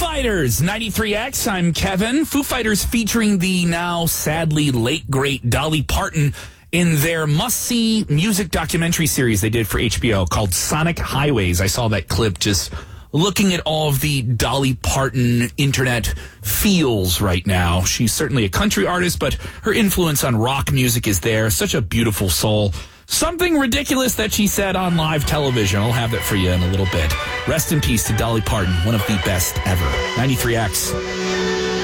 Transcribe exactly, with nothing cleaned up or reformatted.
Fighters, ninety-three X. I'm Kevin. Foo Fighters featuring the now sadly late, great Dolly Parton in their must-see music documentary series they did for H B O called Sonic Highways. I saw that clip just looking at all of the Dolly Parton internet feels right now. She's certainly a country artist, but her influence on rock music is there. Such a beautiful soul. Something ridiculous that she said on live television. I'll have that for you in a little bit. Rest in peace to Dolly Parton, one of the best ever. ninety-three X.